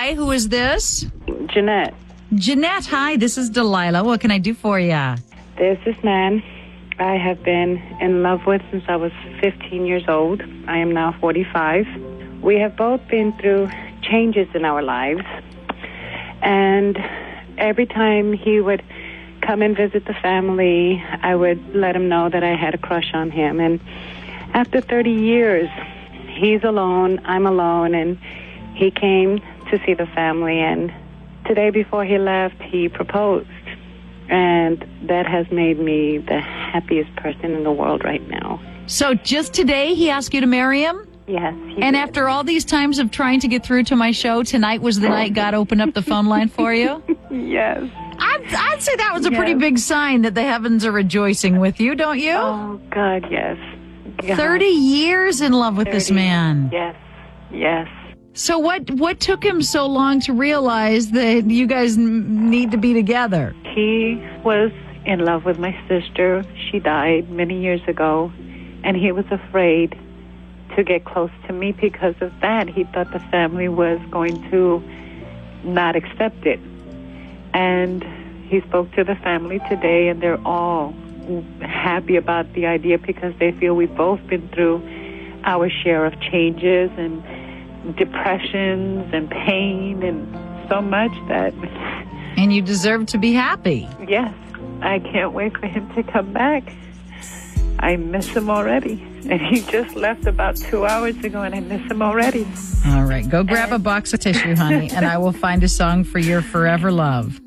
Hi, who is this? Jeanette. Jeanette, hi, this is Delilah. What can I do for you? There's this man I have been in love with since I was 15 years old. I am now 45. We have both been through changes in our lives. And every time he would come and visit the family, I would let him know that I had a crush on him. And after 30 years, he's alone, I'm alone, and he came to see the family. And today before he left, he proposed. And that has made me the happiest person in the world right now. So just today he asked you to marry him? Yes. And after all these times of trying to get through to my show, tonight was the night God opened up the phone line for you? Yes. I'd say that was a pretty big sign that the heavens are rejoicing with you, don't you? Oh, God, yes. God. 30 years in love with this man. Yes, yes. So what took him so long to realize that you guys need to be together? He was in love with my sister. She died many years ago, and he was afraid to get close to me because of that. He thought the family was going to not accept it. And he spoke to the family today, and they're all happy about the idea because they feel we've both been through our share of changes and depressions and pain and so much that... And you deserve to be happy. Yes. I can't wait for him to come back. I miss him already. And he just left about 2 hours ago, and I miss him already. All right. Go grab a box of tissue, honey, and I will find a song for your forever love.